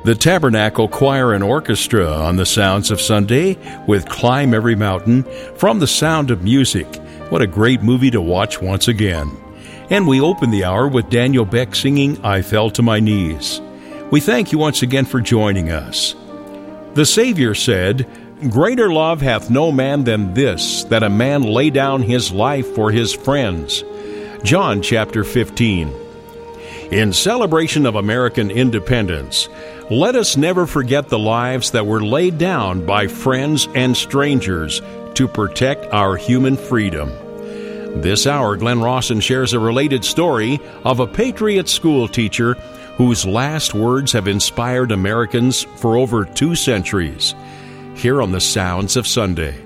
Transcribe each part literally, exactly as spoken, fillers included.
The Tabernacle Choir and Orchestra on the Sounds of Sunday with Climb Every Mountain from The Sound of Music. What a great movie to watch once again. And we open the hour with Daniel Beck singing I Fell to My Knees. We thank you once again for joining us. The Savior said, Greater love hath no man than this, that a man lay down his life for his friends. John chapter fifteen. In celebration of American independence, let us never forget the lives that were laid down by friends and strangers to protect our human freedom. This hour, Glenn Rawson shares a related story of a Patriot school teacher whose last words have inspired Americans for over two centuries. Here on the Sounds of Sunday.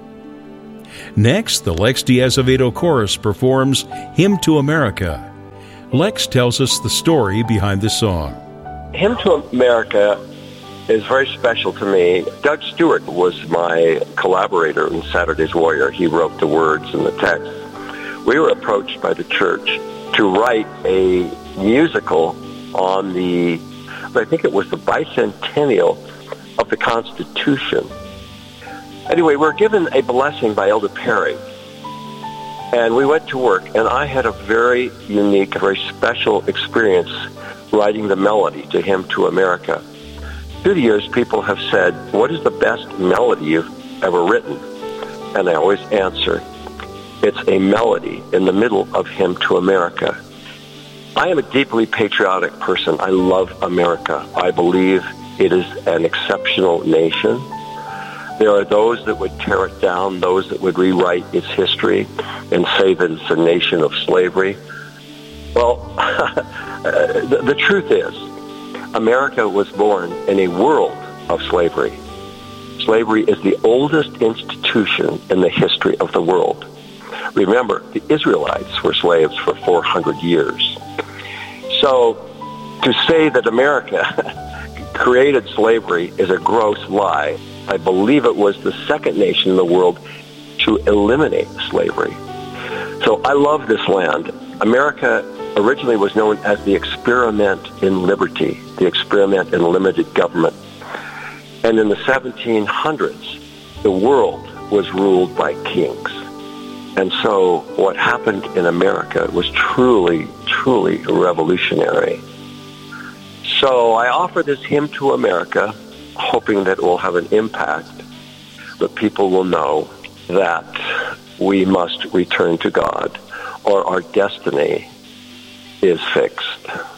Next, the Lex de Azevedo Chorus performs Hymn to America. Lex tells us the story behind the song. Hymn to America is very special to me. Doug Stewart was my collaborator in Saturday's Warrior. He wrote the words and the text. We were approached by the church to write a musical on the, I think it was the bicentennial of the Constitution. Anyway, we were given a blessing by Elder Perry. And we went to work, and I had a very unique, very special experience writing the melody to Hymn to America. Through the years, people have said, what is the best melody you've ever written? And I always answer, it's a melody in the middle of Hymn to America. I am a deeply patriotic person. I love America. I believe it is an exceptional nation. There are those that would tear it down, those that would rewrite its history and say that it's a nation of slavery. Well, the, the truth is, America was born in a world of slavery. Slavery is the oldest institution in the history of the world. Remember, the Israelites were slaves for four hundred years. So to say that America created slavery is a gross lie. I believe it was the second nation in the world to eliminate slavery. So I love this land. America originally was known as the experiment in liberty, the experiment in limited government. And in the seventeen hundreds, the world was ruled by kings. And so what happened in America was truly, truly revolutionary. So I offer this Hymn to America, hoping that it will have an impact, that people will know that we must return to God or our destiny is fixed.